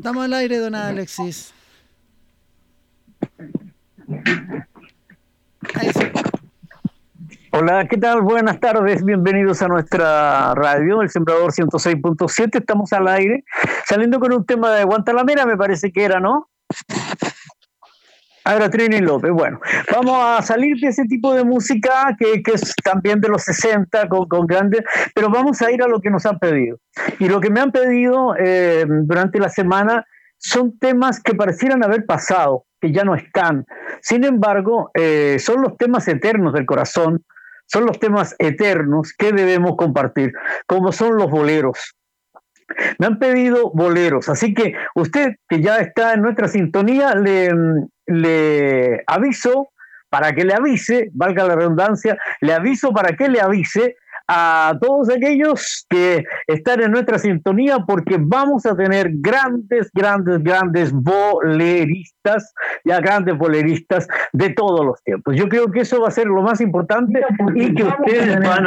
Estamos al aire, don Alexis. Ahí sí. Hola, ¿qué tal? Buenas tardes, bienvenidos a nuestra radio, El Sembrador 106.7. Estamos al aire, saliendo con un tema de Guantanamera, me parece que era, ¿no? Ahora Trini López. Bueno, vamos a salir de ese tipo de música que es también de los 60 con grandes, pero vamos a ir a lo que nos han pedido. Y lo que me han pedido durante la semana son temas que parecieran haber pasado, que ya no están. Sin embargo, son los temas eternos del corazón, son los temas eternos que debemos compartir, como son los boleros. Me han pedido boleros, así que usted que ya está en nuestra sintonía, le aviso para que le avise, valga la redundancia, le aviso para que le avise a todos aquellos que están en nuestra sintonía, porque vamos a tener grandes boleristas, ya grandes boleristas de todos los tiempos. Yo creo que eso va a ser lo más importante y que ustedes van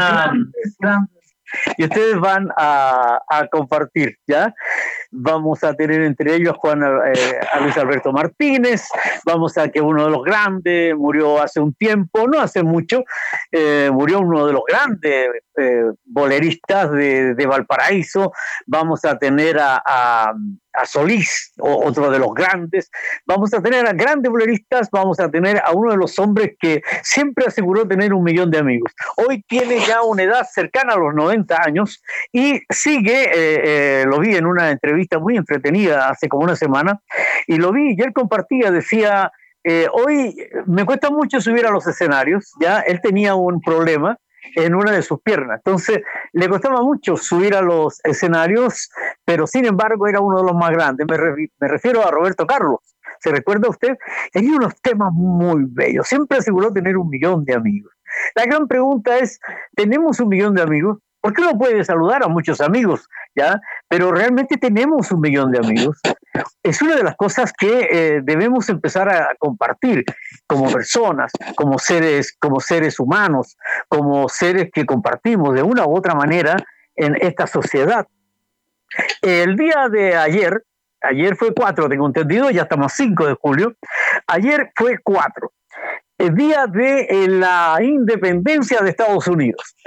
a compartir, ¿ya? Vamos a tener entre ellos a Luis Alberto Martínez, vamos a que uno de los grandes murió hace un tiempo, no hace mucho, murió uno de los grandes boleristas de Valparaíso, vamos a tener a Solís, otro de los grandes, vamos a tener a grandes boleristas, vamos a tener a uno de los hombres que siempre aseguró tener 1.000.000 de amigos. Hoy tiene ya una edad cercana a los 90 años y sigue, lo vi en una entrevista muy entretenida hace como una semana, y lo vi y él compartía, decía, hoy me cuesta mucho subir a los escenarios, ya él tenía un problema en una de sus piernas, entonces le costaba mucho subir a los escenarios, pero sin embargo era uno de los más grandes. Me refiero a Roberto Carlos. ¿Se recuerda usted? Tenía unos temas muy bellos, siempre aseguró tener 1.000.000 de amigos. La gran pregunta es, ¿tenemos 1.000.000 de amigos? Porque uno puede saludar a muchos amigos, ¿ya? Pero realmente tenemos 1.000.000 de amigos. Es una de las cosas que debemos empezar a compartir como personas, como seres humanos, como seres que compartimos de una u otra manera en esta sociedad. El día de ayer fue 4, tengo entendido, ya estamos 5 de julio, ayer fue 4, el día de la independencia de Estados Unidos.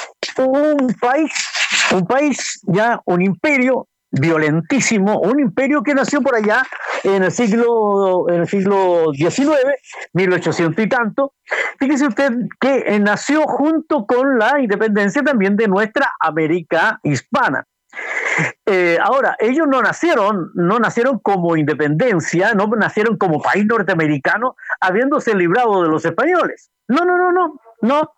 Un país ya, un imperio violentísimo, un imperio que nació por allá en el siglo XIX, 1800 y tanto. Fíjese usted que nació junto con la independencia también de nuestra América hispana. Ahora, ellos no nacieron como independencia, no nacieron como país norteamericano, habiéndose librado de los españoles. No.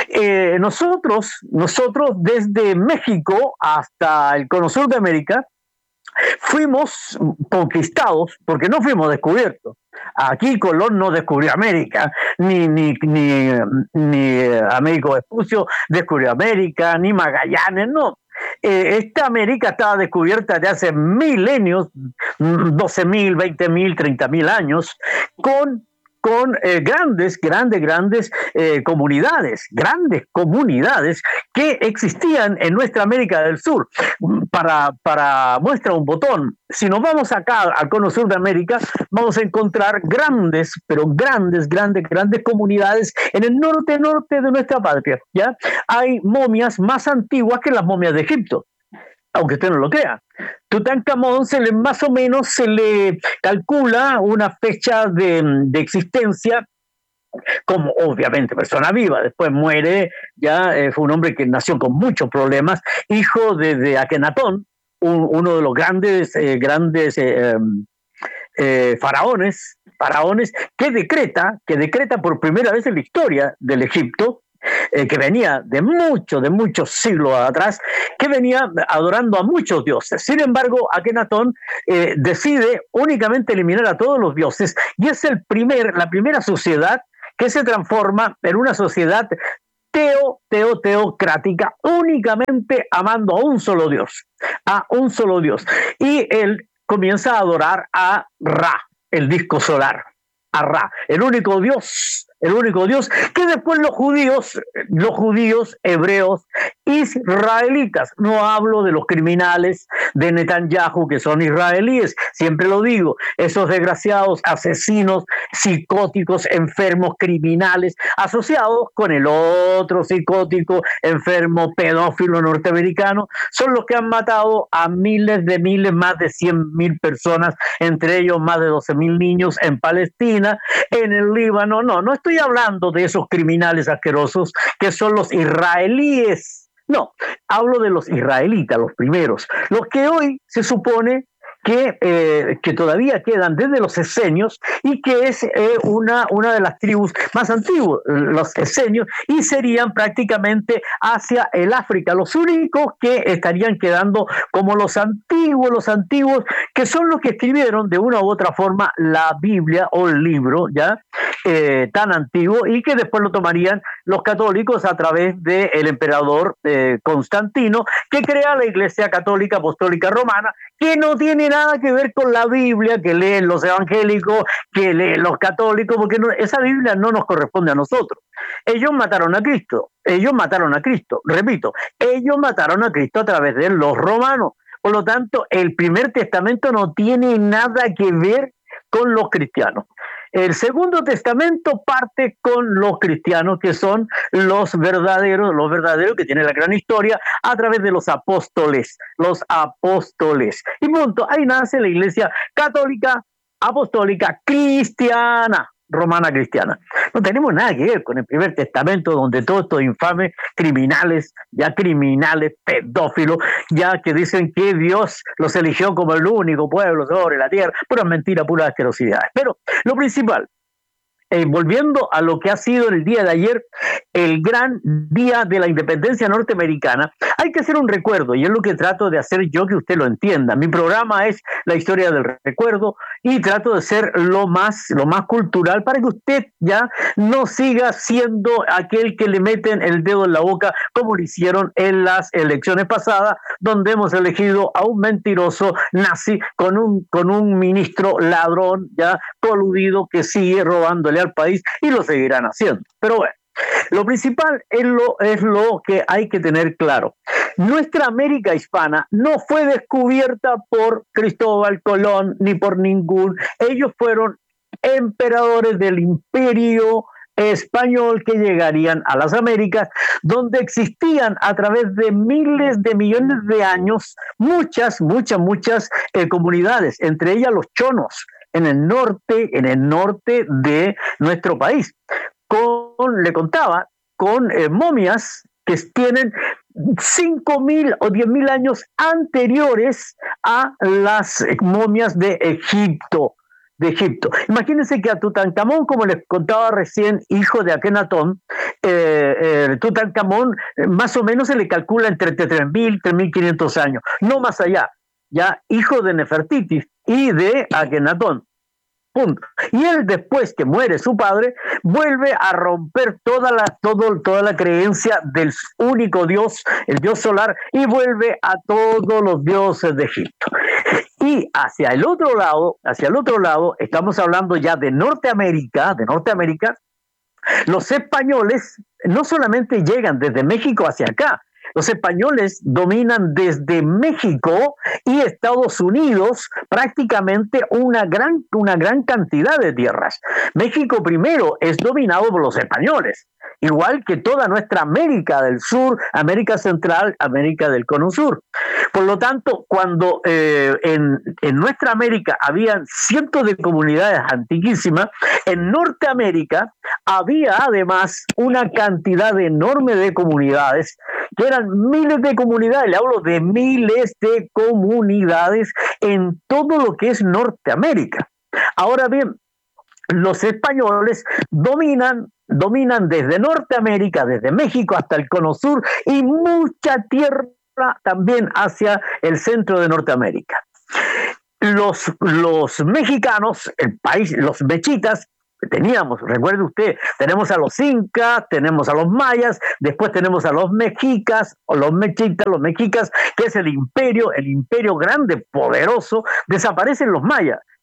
Nosotros desde México hasta el cono sur de América fuimos conquistados porque no fuimos descubiertos. Aquí Colón no descubrió América, ni Américo Vespucio descubrió América, ni Magallanes, no. Esta América estaba descubierta de hace milenios, 12.000, 20.000, 30.000 años, con grandes comunidades que existían en nuestra América del Sur. Para muestra un botón, si nos vamos acá al cono sur de América, vamos a encontrar grandes comunidades en el norte de nuestra patria, ¿ya? Hay momias más antiguas que las momias de Egipto, aunque usted no lo crea. Tutankamón más o menos se le calcula una fecha de existencia como obviamente persona viva, después muere, ya fue un hombre que nació con muchos problemas, hijo de Akenatón, uno de los grandes faraones que decreta por primera vez en la historia del Egipto, que venía de muchos siglos atrás, que venía adorando a muchos dioses. Sin embargo, Akenatón decide únicamente eliminar a todos los dioses y es la primera sociedad que se transforma en una sociedad teocrática, únicamente amando a un solo Dios. Y él comienza a adorar a Ra, el disco solar, a Ra, el único Dios el único Dios, que después los judíos, hebreos, israelitas, no hablo de los criminales de Netanyahu que son israelíes, siempre lo digo, esos desgraciados asesinos, psicóticos, enfermos, criminales, asociados con el otro psicótico, enfermo, pedófilo norteamericano, son los que han matado a miles, más de 100,000 personas, entre ellos más de 12,000 niños en Palestina, en el Líbano. No estoy hablando de esos criminales asquerosos que son los israelíes. No, hablo de los israelitas, los primeros, los que hoy se supone que todavía quedan desde los esenios y que es una de las tribus más antiguas, los esenios, y serían prácticamente hacia el África, los únicos que estarían quedando como los antiguos, que son los que escribieron de una u otra forma la Biblia o el libro, ya tan antiguo, y que después lo tomarían los católicos a través del emperador Constantino, que crea la Iglesia Católica Apostólica Romana, que no tiene nada que ver con la Biblia que leen los evangélicos, que leen los católicos, porque esa Biblia no nos corresponde a nosotros. Ellos mataron a Cristo, repito, ellos mataron a Cristo a través de los romanos. Por lo tanto, el Primer Testamento no tiene nada que ver con los cristianos. El Segundo Testamento parte con los cristianos, que son los verdaderos que tienen la gran historia a través de los apóstoles. Y punto, ahí nace la Iglesia Católica, Apostólica, Cristiana, Romana Cristiana. No tenemos nada que ver con el Primer Testamento, donde todos estos infames criminales, pedófilos, ya que dicen que Dios los eligió como el único pueblo sobre la tierra, pura mentira, pura asquerosidad. Pero lo principal, volviendo a lo que ha sido el día de ayer, el gran día de la independencia norteamericana, hay que hacer un recuerdo, y es lo que trato de hacer yo, que usted lo entienda. Mi programa es la historia del recuerdo, y trato de ser lo más cultural, para que usted ya no siga siendo aquel que le meten el dedo en la boca, como lo hicieron en las elecciones pasadas, donde hemos elegido a un mentiroso nazi con un ministro ladrón, ya coludido, que sigue robándole al país, y lo seguirán haciendo. Pero bueno, lo principal es lo que hay que tener claro. Nuestra América hispana no fue descubierta por Cristóbal Colón ni por ningún. Ellos fueron emperadores del Imperio español que llegarían a las Américas, donde existían a través de miles de millones de años muchas comunidades, entre ellas los chonos, en el norte de nuestro país. Le contaba con momias que tienen 5,000 o 10,000 años anteriores a las momias de Egipto. Imagínense que a Tutankamón, como les contaba recién, hijo de Akenatón, Tutankamón más o menos se le calcula entre 3,000 3,500 años, no más allá, ya hijo de Nefertiti y de Akenatón. Punto. Y él, después que muere su padre, vuelve a romper toda la creencia del único Dios, el Dios solar, y vuelve a todos los dioses de Egipto. Y hacia el otro lado, estamos hablando ya de Norteamérica, los españoles no solamente llegan desde México hacia acá. Los españoles dominan desde México y Estados Unidos prácticamente una gran cantidad de tierras. México primero es dominado por los españoles, igual que toda nuestra América del Sur, América Central, América del Cono Sur. Por lo tanto, cuando en nuestra América habían cientos de comunidades antiquísimas, en Norteamérica había además una cantidad enorme de comunidades, que eran miles de comunidades, le hablo de miles de comunidades en todo lo que es Norteamérica. Ahora bien, los españoles dominan desde Norteamérica, desde México hasta el Cono Sur, y mucha tierra también hacia el centro de Norteamérica. Los mexicanos, el país, los mexitas, teníamos, recuerde usted, tenemos a los incas, tenemos a los mayas, después tenemos a los mexicas, o los mexicas, que es el imperio grande, poderoso. Desaparecen los mayas,